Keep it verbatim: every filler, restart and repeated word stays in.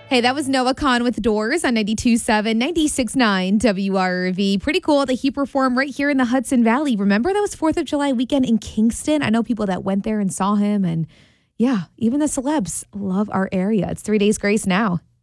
Hey, that was Noah Kahn with Doors on ninety-two point seven, ninety-six point nine W R V. Pretty cool that he performed right here in the Hudson Valley. Remember that was fourth of July weekend in Kingston? I know people that went there and saw him. And yeah, even the celebs love our area. It's Three Days Grace now.